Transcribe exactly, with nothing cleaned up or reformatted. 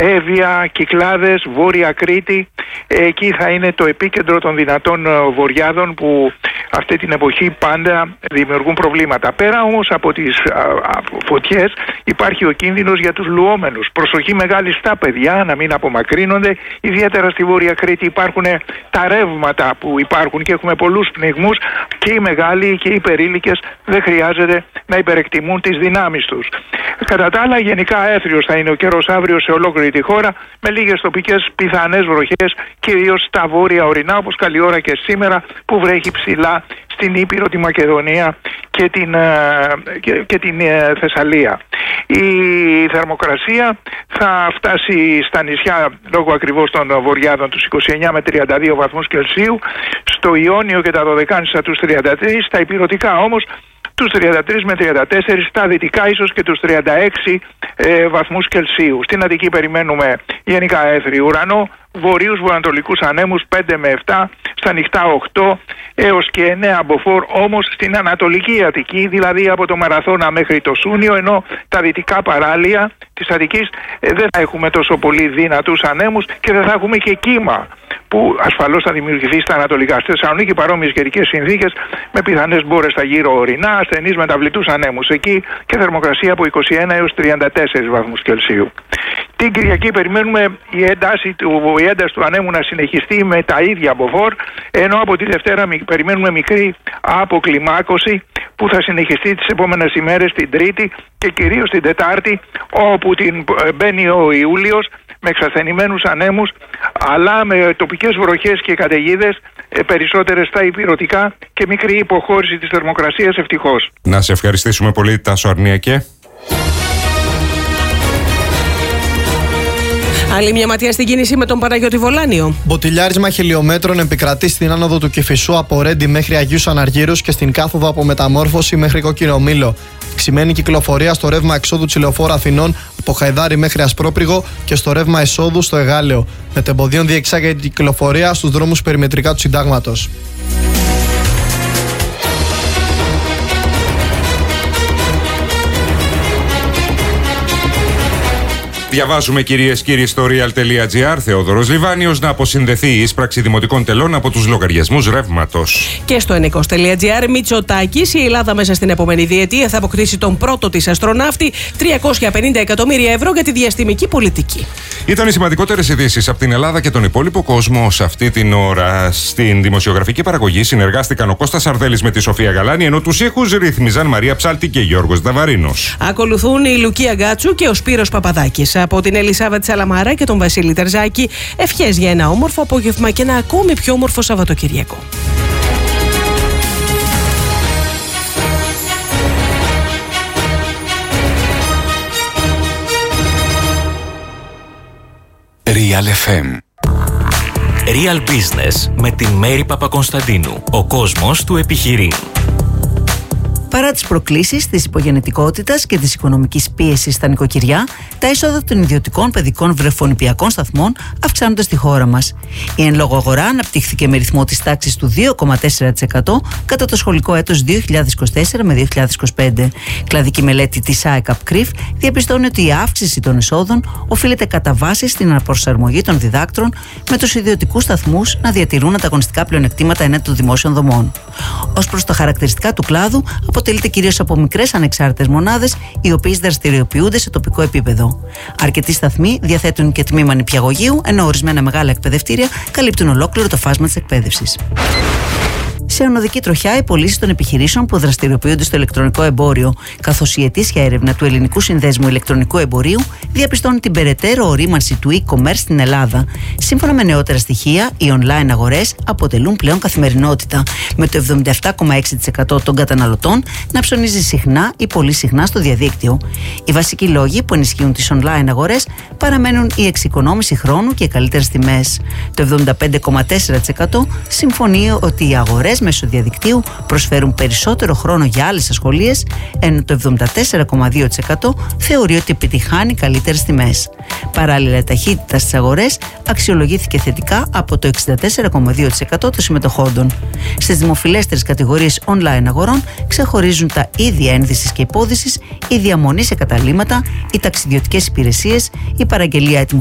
Εύβοια, Κυκλάδες, Βόρεια Κρήτη. Εκεί θα είναι το επίκεντρο των δυνατών βορειάδων που αυτή την εποχή πάντα δημιουργούν προβλήματα. Πέρα όμως από τις φωτιές υπάρχει ο κίνδυνος για τους λουόμενους. Προσοχή μεγάλη στα παιδιά να μην απομακρύνονται. Ιδιαίτερα στη Βόρεια Κρήτη υπάρχουν τα ρεύματα που υπάρχουν και έχουμε πολλούς πνιγμούς, και οι μεγάλοι και οι υπερήλικες δεν χρειάζεται να υπερεκτιμούν τις δυνάμεις τους. Κατά τα άλλα, γενικά έθριος θα είναι ο καιρός αύριο σε ολόκληρη τη χώρα, με λίγες τοπικές πιθανές βροχές, κυρίως στα βόρεια ορεινά, όπως καλή ώρα και σήμερα που βρέχει ψηλά στην Ήπειρο, τη Μακεδονία και την, και, και την Θεσσαλία. Η θερμοκρασία θα φτάσει στα νησιά, λόγω ακριβώς των βορειάδων, τους είκοσι εννιά με τριάντα δύο βαθμούς Κελσίου, στο Ιόνιο και τα Δωδεκάνησα τους τριάντα τρία, στα υπηρετικά όμως τους τριάντα τρία με τριάντα τέσσερα, στα δυτικά ίσως και τους τριάντα έξι ε, βαθμούς Κελσίου. Στην Αττική περιμένουμε γενικά έθριο ουρανό, βορείους βορειοανατολικούς ανέμους πέντε με επτά, στα νυχτά οκτώ έως και εννέα μποφόρ, όμως στην Ανατολική Αττική, δηλαδή από το Μαραθώνα μέχρι το Σούνιο, ενώ τα δυτικά παράλια της Αττικής ε, δεν θα έχουμε τόσο πολύ δυνατούς ανέμους και δεν θα έχουμε και κύμα, που ασφαλώς θα δημιουργηθεί στα ανατολικά. Στη Θεσσαλονίκη παρόμοιες καιρικές συνθήκες με πιθανές μπόρες στα γύρω ορεινά, ασθενείς μεταβλητούς ανέμους εκεί και θερμοκρασία από είκοσι ένα έως τριάντα τέσσερα βαθμούς Κελσίου. Την Κυριακή περιμένουμε η ένταση του, η ένταση του ανέμου να συνεχιστεί με τα ίδια μποφόρ, ενώ από τη Δευτέρα περιμένουμε μικρή αποκλιμάκωση που θα συνεχιστεί τις επόμενες ημέρες, την Τρίτη και κυρίως την Τετάρτη, όπου την μπαίνει ο Ιούλιος με εξασθενημένους ανέμους, αλλά με τοπικές βροχές και καταιγίδες, περισσότερες στα υπηρετικά και μικρή υποχώρηση της θερμοκρασίας, ευτυχώς. Να σε ευχαριστήσουμε πολύ, Τάσο Αρνιακέ. Άλλη μια ματιά στην κίνηση με τον Παναγιώτη Βολάνιο. Μποτιλιάρισμα χιλιομέτρων επικρατεί στην άνοδο του Κηφισού από Ρέντι μέχρι Αγίους Αναργύρους και στην κάθοδο από Μεταμόρφωση μέχρι Κόκκινο Μήλο. Αυξημένη κυκλοφορία στο ρεύμα εξόδου Τσιλεοφόρου Αθηνών από Χαϊδάρι μέχρι Ασπρόπριγο και στο ρεύμα εισόδου στο Εγάλεο. Μετεμποδίων διεξάγεται η κυκλοφορία στους δρόμους περιμετρικά του Συντάγματος. Διαβάζουμε, κυρίες και κύριοι, στο real.gr. Θεόδωρος Λιβάνιος να αποσυνδεθεί η εισπράξη δημοτικών τελών από τους λογαριασμούς ρεύματος. Και στο ενίκος.gr, Μητσοτάκης, η Ελλάδα μέσα στην επόμενη διετία θα αποκτήσει τον πρώτο της αστροναύτη, τριακόσια πενήντα εκατομμύρια ευρώ για τη διαστημική πολιτική. Ήταν οι σημαντικότερες ειδήσεις από την Ελλάδα και τον υπόλοιπο κόσμο σε αυτή την ώρα. Στην δημοσιογραφική παραγωγή συνεργάστηκαν ο Κώστας Αρδέλης με τη Σοφία Γαλάνη, ενώ τους ήχους ρυθμίζαν Μαρία Ψάλτη και Γιώργος Δαβαρίνος. Ακολουθούν η Λουκία Γκάτσου και ο Σπύρος Παπαδάκης. Από την Ελισάβετ Σαλαμάρα και τον Βασίλη Τερζάκη, ευχές για ένα όμορφο απόγευμα και ένα ακόμη πιο όμορφο Σαββατοκυριακό. Real εφ εμ. Real Business με τη Μέρη Παπακωνσταντίνου. Ο κόσμος του επιχειρεί. Παρά τις προκλήσεις της υπογεννητικότητας και της οικονομικής πίεσης στα νοικοκυριά, τα έσοδα των ιδιωτικών παιδικών βρεφονηπιακών σταθμών αυξάνονται στη χώρα μας. Η εν λόγω αγορά αναπτύχθηκε με ρυθμό της τάξης του δύο κόμμα τέσσερα τοις εκατό κατά το σχολικό έτος δύο χιλιάδες είκοσι τέσσερα με δύο χιλιάδες είκοσι πέντε. Κλαδική μελέτη της ΑΕΚΑΠ-ΚΡΙΦ διαπιστώνει ότι η αύξηση των εσόδων οφείλεται κατά βάση στην αναπροσαρμογή των διδάκτρων, με τους ιδιωτικούς σταθμούς να διατηρούν ανταγωνιστικά πλεονεκτήματα ενάντια των δημόσιων δομών. Ως προς τα χαρακτηριστικά του κλάδου, αποτελείται κυρίως από μικρές ανεξάρτητες μονάδες, οι οποίες δραστηριοποιούνται σε τοπικό επίπεδο. Αρκετοί σταθμοί διαθέτουν και τμήμα νηπιαγωγείου, ενώ ορισμένα μεγάλα εκπαιδευτήρια καλύπτουν ολόκληρο το φάσμα της εκπαίδευσης. Σε ονοδική τροχιά οι πωλήσεις των επιχειρήσεων που δραστηριοποιούνται στο ηλεκτρονικό εμπόριο, καθώς η ετήσια έρευνα του Ελληνικού Συνδέσμου Ηλεκτρονικού Εμπορίου διαπιστώνει την περαιτέρω ορίμανση του e-commerce στην Ελλάδα. Σύμφωνα με νεότερα στοιχεία, οι online αγορές αποτελούν πλέον καθημερινότητα, με το εβδομήντα επτά κόμμα έξι τοις εκατό των καταναλωτών να ψωνίζει συχνά ή πολύ συχνά στο διαδίκτυο. Οι βασικοί λόγοι που ενισχύουν τις online αγορές παραμένουν η εξοικονόμηση χρόνου και οι καλύτερες τιμές. Το εβδομήντα πέντε κόμμα τέσσερα τοις εκατό συμφωνεί ότι οι αγορές μέσω διαδικτύου προσφέρουν περισσότερο χρόνο για άλλες ασχολίες, ενώ το εβδομήντα τέσσερα κόμμα δύο τοις εκατό θεωρεί ότι επιτυχάνει καλύτερες τιμές. Παράλληλα, η ταχύτητα στις αγορές αξιολογήθηκε θετικά από το εξήντα τέσσερα κόμμα δύο τοις εκατό των συμμετοχόντων. Στις δημοφιλέστερες κατηγορίες online αγορών ξεχωρίζουν τα είδη ένδυσης και υπόδυσης, η διαμονή σε καταλύματα, οι ταξιδιωτικές υπηρεσίες, η παραγγελία έτοιμου